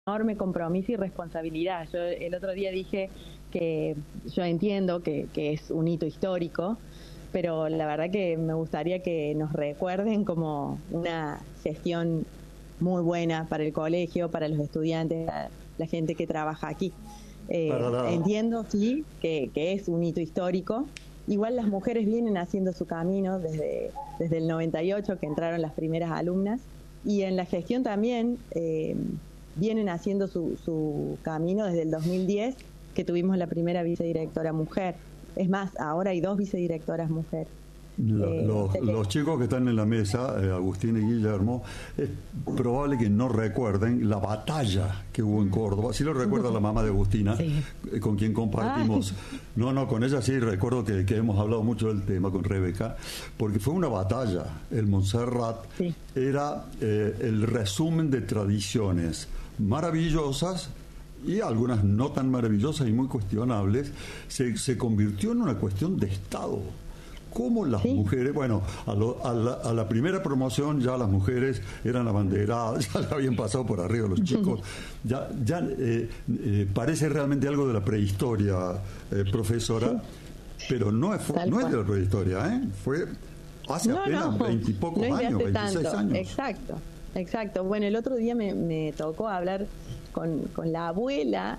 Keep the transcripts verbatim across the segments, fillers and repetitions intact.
enorme compromiso y responsabilidad. Yo el otro día dije que yo entiendo que, que es un hito histórico, pero la verdad que me gustaría que nos recuerden como una gestión muy buena para el colegio, para los estudiantes, para la gente que trabaja aquí. Eh, entiendo, sí, que, que es un hito histórico. Igual las mujeres vienen haciendo su camino desde, desde el noventa y ocho, que entraron las primeras alumnas, y en la gestión también eh, vienen haciendo su, su camino desde el dos mil diez, que tuvimos la primera vicedirectora mujer. Es más, ahora hay dos vicedirectoras mujeres. La, eh, los, que... los chicos que están en la mesa, eh, Agustín y Guillermo, es probable que no recuerden la batalla que hubo en Córdoba. Sí lo recuerda la mamá de Agustina, sí, eh, con quien compartimos. Ay. No, no, con ella sí recuerdo que, que hemos hablado mucho del tema con Rebeca, porque fue una batalla. El Montserrat sí. era eh, el resumen de tradiciones maravillosas y algunas no tan maravillosas y muy cuestionables. Se, se convirtió en una cuestión de Estado. ¿Cómo las ¿Sí? mujeres, bueno, a, lo, a, la, a la primera promoción ya las mujeres eran abanderadas, ya le habían pasado por arriba los chicos, ya, ya eh, eh, parece realmente algo de la prehistoria, eh, profesora, sí. pero no es, no es de la prehistoria, ¿eh? Fue hace no, apenas veintipocos no años, veintiséis años. Exacto, exacto. Bueno, el otro día me, me tocó hablar con, con la abuela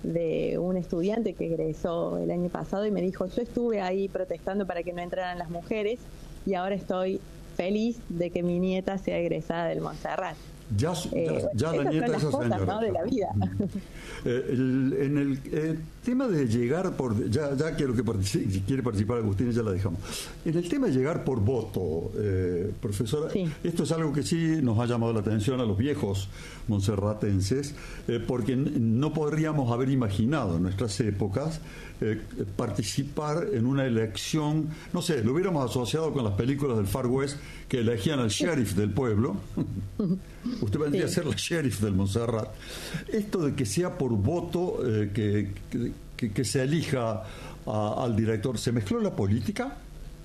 de un estudiante que egresó el año pasado y me dijo, yo estuve ahí protestando para que no entraran las mujeres y ahora estoy feliz de que mi nieta sea egresada del Montserrat. Ya, eh, ya, ya la nieta son esa cosas, señora, ¿no?, de la vida. Eh, el, en el eh, tema de llegar por, ya, ya quiero que participe, si quiere participar Agustín, ya la dejamos. En el tema de llegar por voto, eh, profesora, sí. esto es algo que sí nos ha llamado la atención a los viejos monserratenses, eh, porque no podríamos haber imaginado en nuestras épocas eh, participar en una elección, no sé, lo hubiéramos asociado con las películas del Far West que elegían al sheriff del pueblo. Usted vendría sí. a ser la sheriff del Montserrat. Esto de que sea por voto, eh, que, que, que se elija a, al director, ¿se mezcló la política?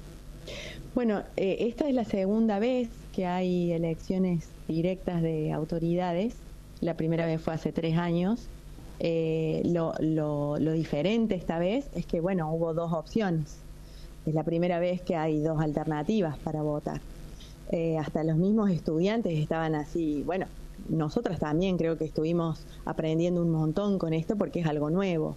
Bueno, eh, esta es la segunda vez que hay elecciones directas de autoridades. La primera vez fue hace tres años. Eh, lo, lo, lo diferente esta vez es que, bueno, hubo dos opciones. Es la primera vez que hay dos alternativas para votar. Eh, hasta los mismos estudiantes estaban así, bueno, nosotras también creo que estuvimos aprendiendo un montón con esto porque es algo nuevo.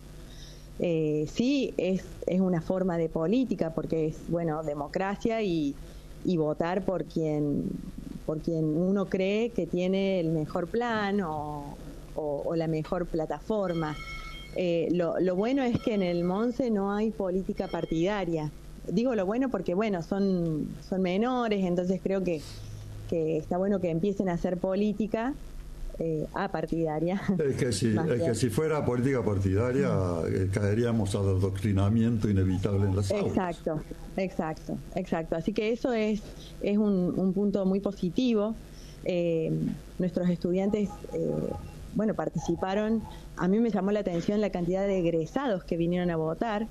Eh, sí, es, es una forma de política porque es, bueno, democracia y, y votar por quien, por quien uno cree que tiene el mejor plan o, o, o la mejor plataforma. Eh, lo, lo bueno es que en el Monse no hay política partidaria. Digo lo bueno porque, bueno, son, son menores, entonces creo que, que está bueno que empiecen a hacer política eh, apartidaria. Es que si, es que si fuera política partidaria, eh, caeríamos al adoctrinamiento inevitable en las aulas. Exacto, exacto, exacto. Así que eso es, es un, un punto muy positivo. Eh, nuestros estudiantes, eh, bueno, participaron. A mí me llamó la atención la cantidad de egresados que vinieron a votar.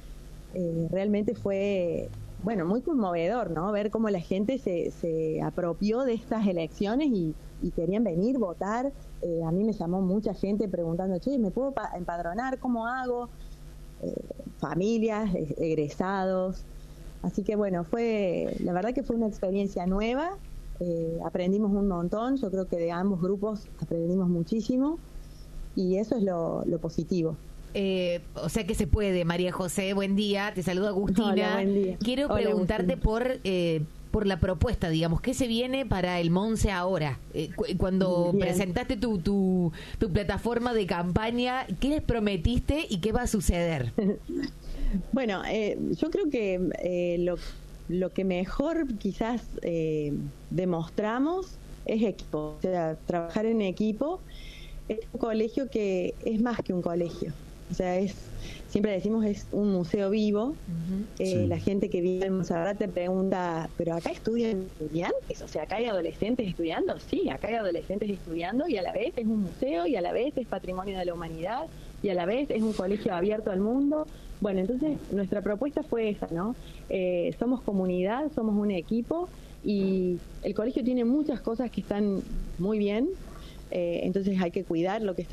Eh, realmente fue, bueno, muy conmovedor, ¿no? Ver cómo la gente se, se apropió de estas elecciones y, y querían venir, votar. Eh, a mí me llamó mucha gente preguntando, che, ¿me puedo empadronar? ¿Cómo hago? Eh, familias, egresados. Así que, bueno, fue, la verdad que fue una experiencia nueva. Eh, aprendimos un montón. Yo creo que de ambos grupos aprendimos muchísimo. Y eso es lo, lo positivo. Eh, o sea que se puede, María José, buen día, te saluda Agustina. Hola, buen día. Quiero Hola, preguntarte Agustina. por eh, por la propuesta, digamos, ¿qué se viene para el Monse ahora? Eh, cu cuando Bien. presentaste tu, tu, tu plataforma de campaña, ¿qué les prometiste y qué va a suceder? Bueno, eh, yo creo que eh, lo, lo que mejor quizás eh, demostramos es equipo, o sea, trabajar en equipo. Es un colegio que es más que un colegio. O sea, es, siempre decimos es un museo vivo. Uh-huh. eh, sí. La gente que vive en Montserrat te pregunta, ¿pero acá estudian estudiantes? O sea, ¿acá hay adolescentes estudiando? Sí, acá hay adolescentes estudiando y a la vez es un museo y a la vez es patrimonio de la humanidad y a la vez es un colegio abierto al mundo. Bueno, entonces nuestra propuesta fue esa, ¿no? Eh, somos comunidad, somos un equipo y el colegio tiene muchas cosas que están muy bien. Eh, entonces hay que cuidar lo que está